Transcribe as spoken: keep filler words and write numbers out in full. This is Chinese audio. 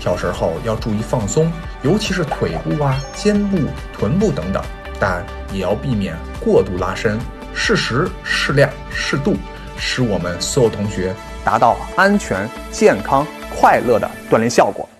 跳绳后要注意放松，尤其是腿部啊、肩部、臀部等等，但也要避免过度拉伸，适时、适量、适度，使我们所有同学达到安全、健康、快乐的锻炼效果。